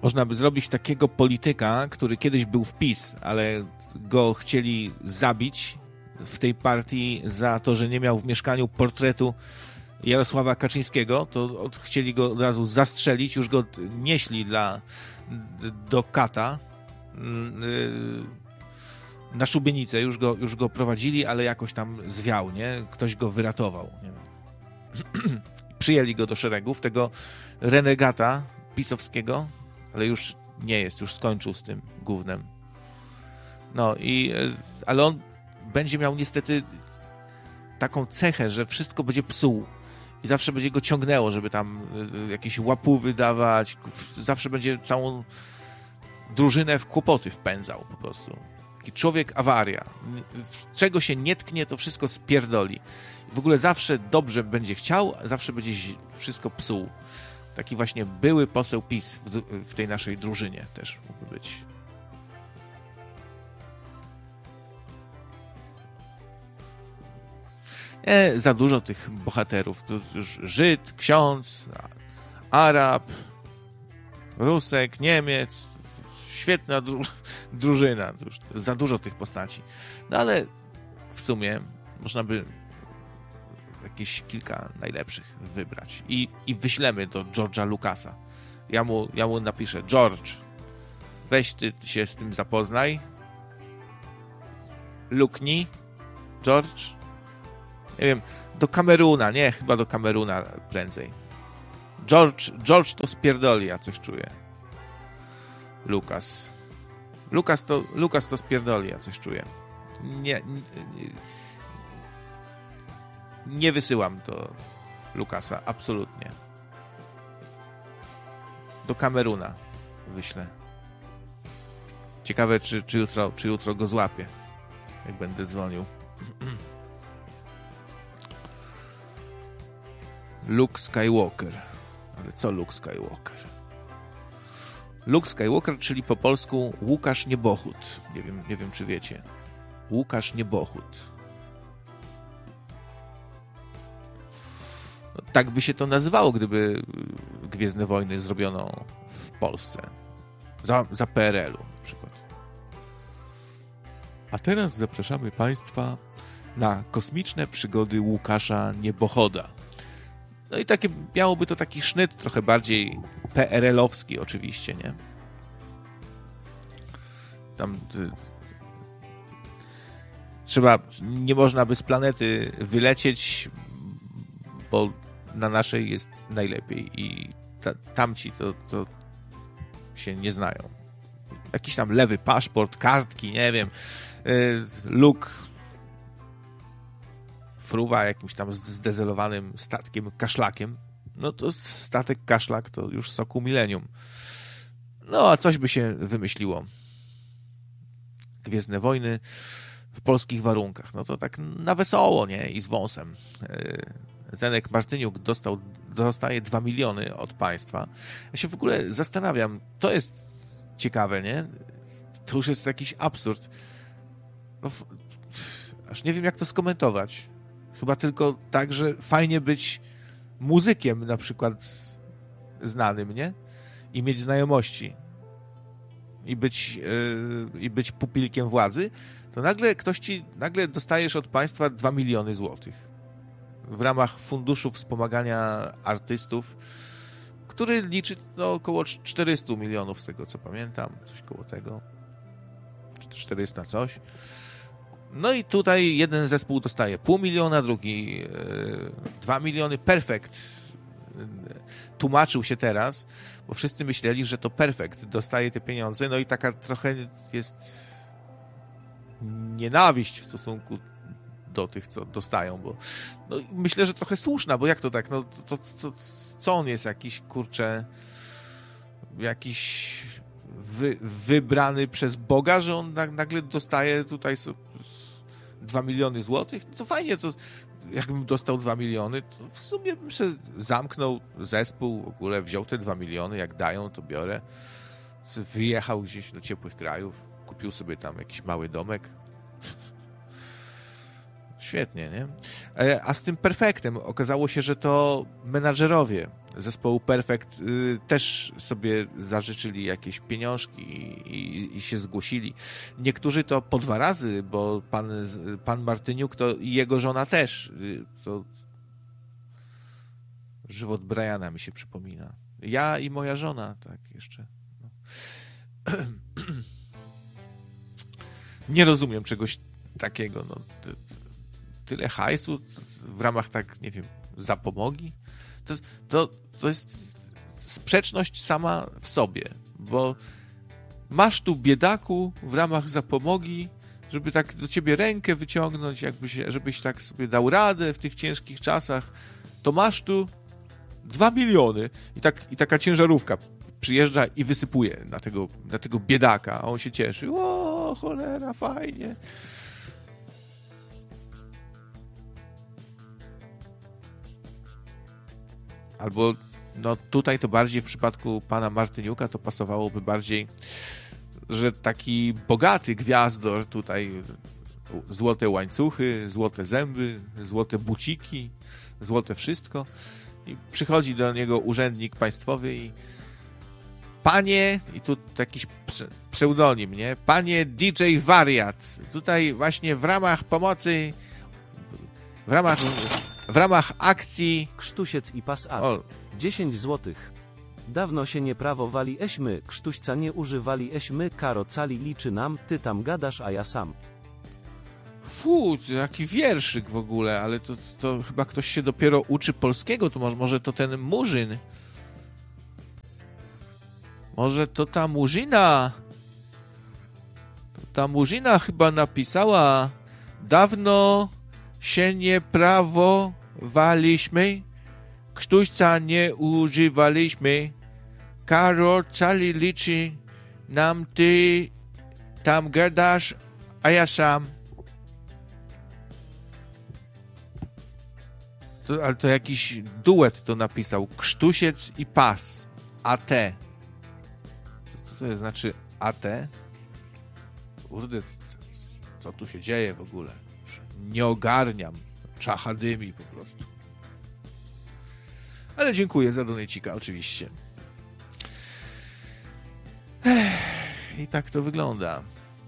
Można by zrobić takiego polityka, który kiedyś był w PiS, ale go chcieli zabić w tej partii za to, że nie miał w mieszkaniu portretu Jarosława Kaczyńskiego, to chcieli go od razu zastrzelić, już go nieśli do kata na szubienicę, już go prowadzili, ale jakoś tam zwiał, nie? Ktoś go wyratował. Nie wiem. Przyjęli go do szeregów, tego renegata pisowskiego, ale już nie jest, już skończył z tym gównem. No ale on będzie miał niestety taką cechę, że wszystko będzie psuł i zawsze będzie go ciągnęło, żeby tam jakieś łapówy dawać, zawsze będzie całą drużynę w kłopoty wpędzał po prostu. Taki człowiek awaria. Czego się nie tknie, to wszystko spierdoli. W ogóle zawsze dobrze będzie chciał, a zawsze będzie wszystko psuł. Taki właśnie były poseł PiS w tej naszej drużynie też mógłby być. Za dużo tych bohaterów. Tu już Żyd, ksiądz, Arab, Rusek, Niemiec. Świetna drużyna. Już za dużo tych postaci. No ale w sumie można by jakieś kilka najlepszych wybrać. I wyślemy do George'a Lucasa. Ja mu napiszę: George, weź ty się z tym zapoznaj. Luknij. George. Nie wiem, do Kameruna. Nie, chyba do Kameruna prędzej. George to spierdoli, ja coś czuję. Lukas to spierdoli, ja coś czuję. Nie wysyłam do Lukasa, absolutnie. Do Kameruna wyślę. Ciekawe, czy jutro go złapię, jak będę dzwonił. Luke Skywalker. Ale co Luke Skywalker? Luke Skywalker, czyli po polsku Łukasz Niebochód. Nie wiem, czy wiecie. Łukasz Niebochód. No, tak by się to nazywało, gdyby Gwiezdne Wojny zrobiono w Polsce. Za PRL-u na przykład. A teraz zapraszamy Państwa na kosmiczne przygody Łukasza Niebochoda. No i miałoby to taki sznyt trochę bardziej PRL-owski oczywiście, nie? Tam nie można by z planety wylecieć, bo na naszej jest najlepiej i tamci to się nie znają. Jakiś tam lewy paszport, kartki, nie wiem. Luke fruwa jakimś tam zdezelowanym statkiem, kaszlakiem. No to statek kaszlak to już soku milenium. No a coś by się wymyśliło. Gwiezdne Wojny w polskich warunkach. No to tak na wesoło, nie? I z wąsem. Zenek Martyniuk dostaje 2 miliony od państwa. Ja się w ogóle zastanawiam, to jest ciekawe, nie? To już jest jakiś absurd. No, aż nie wiem, jak to skomentować. Chyba tylko tak, że fajnie być muzykiem na przykład znanym, nie? I mieć znajomości. I być pupilkiem władzy, to nagle dostajesz od państwa 2 miliony złotych w ramach Funduszu Wspomagania Artystów, który liczy około 400 milionów z tego, co pamiętam. Coś koło tego. 400 coś. No i tutaj jeden zespół dostaje 500 000, drugi 2 miliony. Perfekt tłumaczył się teraz, bo wszyscy myśleli, że to Perfekt dostaje te pieniądze, no i taka trochę jest nienawiść w stosunku do tych, co dostają, bo no, myślę, że trochę słuszna, bo jak to tak, no co on jest jakiś, kurczę, jakiś wybrany przez Boga, że on nagle dostaje tutaj 2 miliony złotych? No to fajnie, to jakbym dostał 2 miliony, to w sumie bym się zamknął zespół, w ogóle wziął te 2 miliony, jak dają, to biorę. Wyjechał gdzieś do ciepłych krajów, kupił sobie tam jakiś mały domek. Świetnie, nie? A z tym Perfektem okazało się, że to menadżerowie zespołu Perfect też sobie zażyczyli jakieś pieniążki i się zgłosili. Niektórzy to po 2 razy, bo pan Martyniuk to i jego żona też. To żywot Briana mi się przypomina. Ja i moja żona, tak jeszcze. No. Nie rozumiem czegoś takiego. No, tyle hajsu w ramach tak, nie wiem, zapomogi. To jest sprzeczność sama w sobie, bo masz tu biedaku w ramach zapomogi, żeby tak do ciebie rękę wyciągnąć, żebyś tak sobie dał radę w tych ciężkich czasach, to masz tu 2 miliony i taka ciężarówka przyjeżdża i wysypuje na tego biedaka, a on się cieszy. O, cholera, fajnie. Albo no tutaj to bardziej w przypadku pana Martyniuka to pasowałoby bardziej, że taki bogaty gwiazdor tutaj, złote łańcuchy, złote zęby, złote buciki, złote wszystko i przychodzi do niego urzędnik państwowy i panie, i tu jakiś pseudonim, nie? Panie DJ Wariat, tutaj właśnie w ramach pomocy, w ramach akcji Krztusiec i pas ad. 10 złotych. Dawno się nie prawowali-eśmy, krztuśca nie używali-eśmy, karo cali liczy nam, ty tam gadasz, a ja sam. Jaki wierszyk w ogóle, ale to chyba ktoś się dopiero uczy polskiego, to może to ten Murzyn. Może to ta Murzyna. Ta Murzyna chyba napisała: dawno się nie prawowaliśmy, krztuśca nie używaliśmy, karo cali liczy nam, ty tam gadasz, a ja sam. Ale to jakiś duet to napisał. Krztusiec i pas. AT. Co to znaczy AT? Kurde, co tu się dzieje w ogóle? Nie ogarniam. Czachadymi po prostu. Ale dziękuję za donejcika, oczywiście. I tak to wygląda.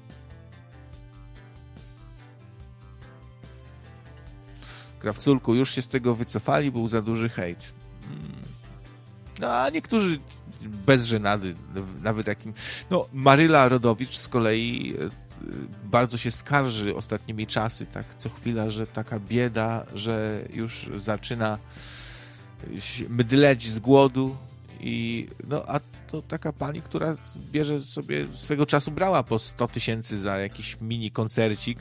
Krawculku, już się z tego wycofali, był za duży hejt. No, a niektórzy bez żenady, nawet jakim... No, Maryla Rodowicz z kolei bardzo się skarży ostatnimi czasy, tak, co chwila, że taka bieda, że już zaczyna mdleć z głodu i no, a to taka pani, która bierze sobie, swego czasu brała po 100 000 za jakiś mini koncercik.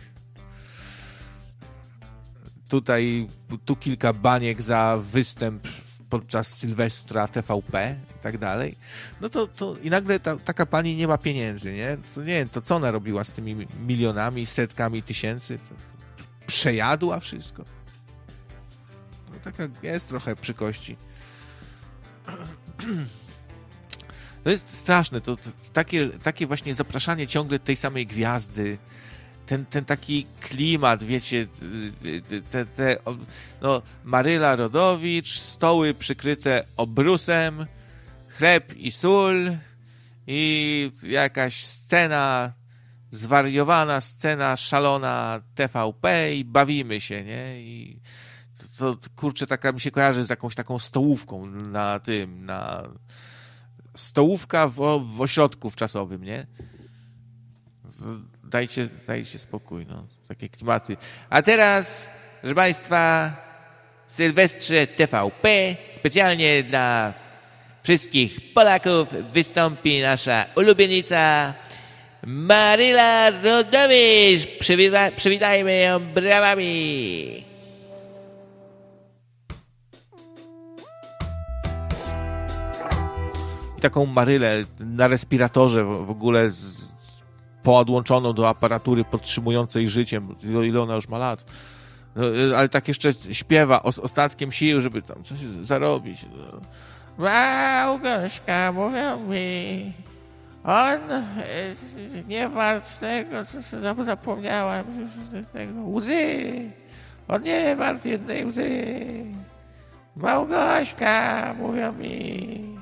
Tu kilka baniek za występ podczas Sylwestra TVP i tak dalej. No to i nagle taka pani nie ma pieniędzy, nie? To nie wiem, to co ona robiła z tymi milionami, setkami tysięcy? To przejadła wszystko. No taka jest trochę przy kości. To jest straszne, to takie właśnie zapraszanie ciągle tej samej gwiazdy, ten taki klimat, wiecie, no, Maryla Rodowicz, stoły przykryte obrusem, chleb i sól i jakaś scena, zwariowana scena, szalona TVP i bawimy się, nie? I to kurczę, taka mi się kojarzy z jakąś taką stołówką na stołówka w ośrodku wczasowym, nie? Dajcie spokój, no. Takie klimaty. A teraz, proszę Państwa, w Sylwestrze TVP specjalnie dla wszystkich Polaków wystąpi nasza ulubienica Maryla Rodowicz. Przywitajmy ją brawami. Taką Marylę na respiratorze w ogóle podłączoną do aparatury podtrzymującej życiem, ile ona już ma lat. No, ale tak jeszcze śpiewa ostatkiem sił, żeby tam coś zarobić. Małgorzka, mówią mi, on nie wart tego, co zapomniałam już tego, łzy. On nie wart jednej łzy. Małgośka, mówią mi.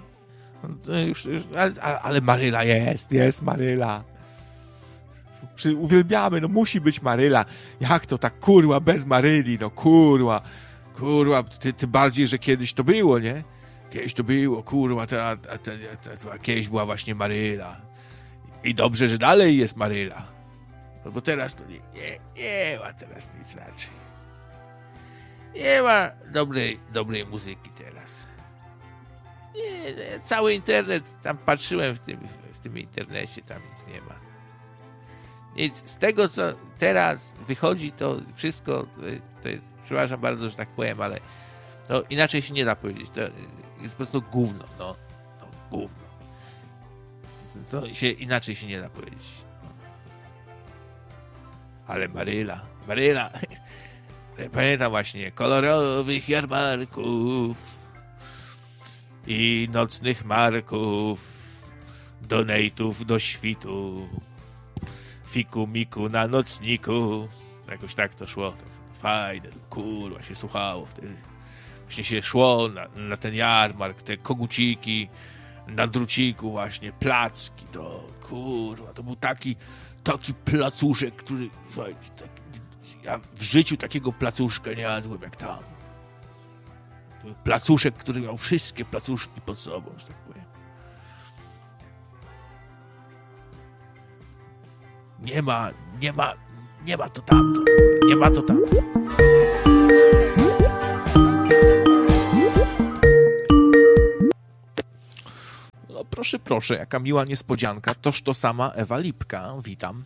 Ale Maryla jest Maryla. Uwielbiamy, no musi być Maryla. Jak to tak, kurwa, bez Maryli, no kurwa, ty bardziej, że kiedyś to było, nie? Kiedyś to było, kurwa, kiedyś była właśnie Maryla. I dobrze, że dalej jest Maryla. No bo teraz to nie ma teraz nic raczej. Nie ma dobrej muzyki teraz. Nie, cały internet, tam patrzyłem w tym internecie, tam nic nie ma. Nic, z tego, co teraz wychodzi, to wszystko, to jest, przepraszam bardzo, że tak powiem, ale to inaczej się nie da powiedzieć. To jest po prostu gówno, no gówno. To się inaczej się nie da powiedzieć. No. Ale Maryla. Pamiętam właśnie kolorowych jarmarków i nocnych marków, donate'ów do świtu, fiku miku na nocniku. Jakoś tak to szło. To fajne, kurwa, się słuchało wtedy. Właśnie się szło na ten jarmark, te koguciki, na druciku właśnie, placki, to kurwa, to był taki placuszek, który, słuchajcie, ja w życiu takiego placuszka nie jadłem jak tam. To był placuszek, który miał wszystkie placuszki pod sobą, że tak powiem. Nie ma to tamto. Nie ma to tamto. No proszę, jaka miła niespodzianka. Toż to sama Ewa Lipka. Witam.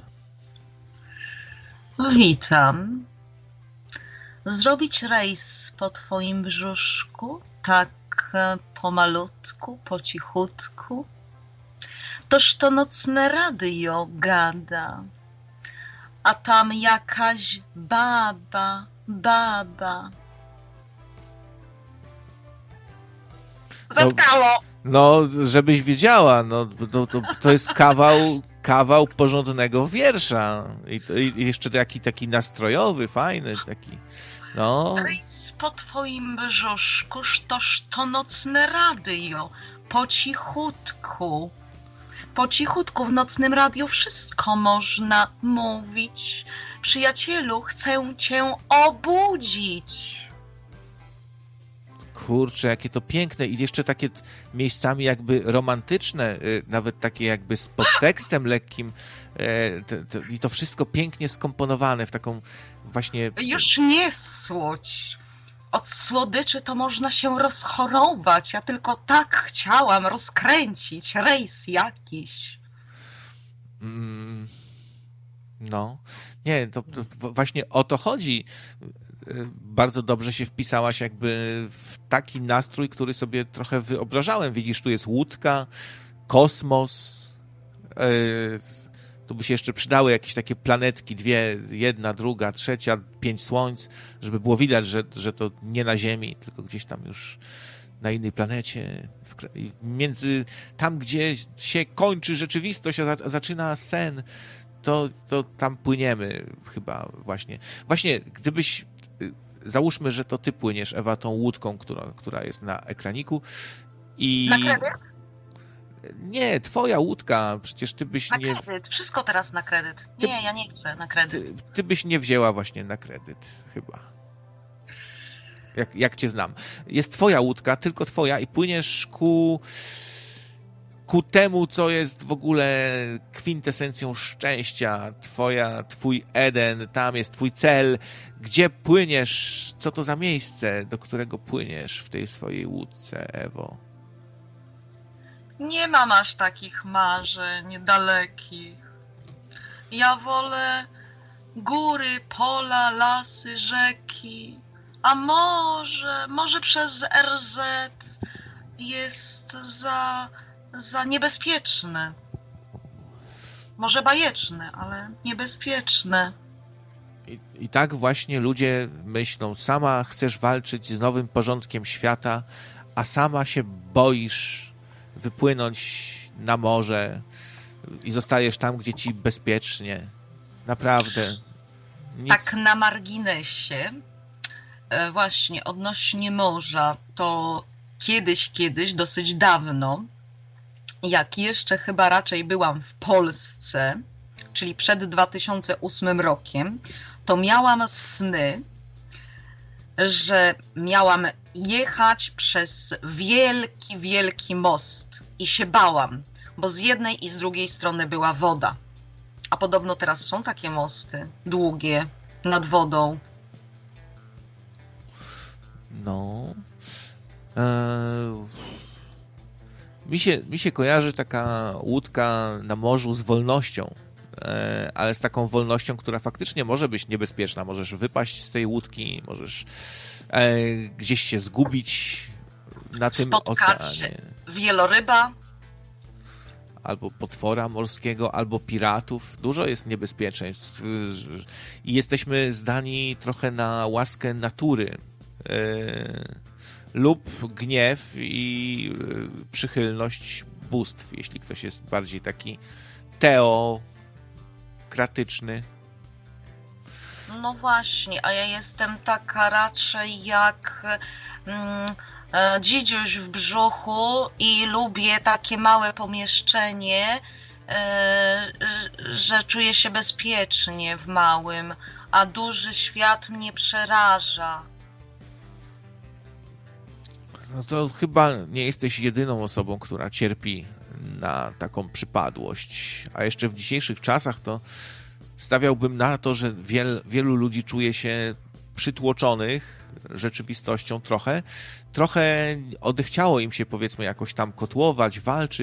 Witam. Zrobić rejs po twoim brzuszku, tak pomalutku, po cichutku. Toż to nocne radio gada, a tam jakaś baba. Zatkało! No, żebyś wiedziała, no, to jest kawał porządnego wiersza. I jeszcze taki nastrojowy, fajny, taki, no. Rejs po twoim brzuszku, toż to nocne radio, po cichutku. Po cichutku w nocnym radiu wszystko można mówić. Przyjacielu, chcę cię obudzić. Kurczę, jakie to piękne i jeszcze takie miejscami jakby romantyczne, nawet takie jakby z podtekstem lekkim i to wszystko pięknie skomponowane w taką właśnie... Już nie słodź. Od słodyczy to można się rozchorować. Ja tylko tak chciałam rozkręcić rejs jakiś. No. Nie, to właśnie o to chodzi. Bardzo dobrze się wpisałaś jakby w taki nastrój, który sobie trochę wyobrażałem. Widzisz, tu jest łódka, kosmos. Tu by się jeszcze przydały jakieś takie planetki, 2, 1, 2, 3, 5 słońc, żeby było widać, że to nie na Ziemi, tylko gdzieś tam już na innej planecie. Między tam, gdzie się kończy rzeczywistość, a zaczyna sen, to tam płyniemy chyba właśnie. Właśnie, gdybyś... Załóżmy, że to ty płyniesz, Ewa, tą łódką, która jest na ekraniku i... Na kredyt? Nie, twoja łódka, przecież ty byś na nie... Na kredyt, wszystko teraz na kredyt. Nie, ja nie chcę na kredyt. Ty byś nie wzięła właśnie na kredyt, chyba. Jak cię znam. Jest twoja łódka, tylko twoja i płyniesz ku temu, co jest w ogóle kwintesencją szczęścia, twój Eden, tam jest twój cel, gdzie płyniesz, co to za miejsce, do którego płyniesz w tej swojej łódce, Ewo? Nie mam aż takich marzeń dalekich. Ja wolę góry, pola, lasy, rzeki, a może przez RZ jest za niebezpieczne. Może bajeczne, ale niebezpieczne. I tak właśnie ludzie myślą. Sama chcesz walczyć z nowym porządkiem świata, a sama się boisz wypłynąć na morze i zostajesz tam, gdzie ci bezpiecznie. Naprawdę. Nic... Tak na marginesie. Właśnie, odnośnie morza, to kiedyś, dosyć dawno, jak jeszcze chyba raczej byłam w Polsce, czyli przed 2008 rokiem, to miałam sny, że miałam jechać przez wielki most i się bałam, bo z jednej i z drugiej strony była woda. A podobno teraz są takie mosty długie nad wodą. No. Mi się kojarzy taka łódka na morzu z wolnością, ale z taką wolnością, która faktycznie może być niebezpieczna. Możesz wypaść z tej łódki, możesz gdzieś się zgubić na tym oceanie. Wieloryba. Albo potwora morskiego, albo piratów. Dużo jest niebezpieczeństw i jesteśmy zdani trochę na łaskę natury lub gniew i przychylność bóstw, jeśli ktoś jest bardziej taki teokratyczny. No właśnie, a ja jestem taka raczej jak dzidziuś w brzuchu i lubię takie małe pomieszczenie, że czuję się bezpiecznie w małym, a duży świat mnie przeraża. No to chyba nie jesteś jedyną osobą, która cierpi na taką przypadłość. A jeszcze w dzisiejszych czasach to stawiałbym na to, że wielu ludzi czuje się przytłoczonych rzeczywistością trochę odechciało im się, powiedzmy, jakoś tam kotłować, walczyć,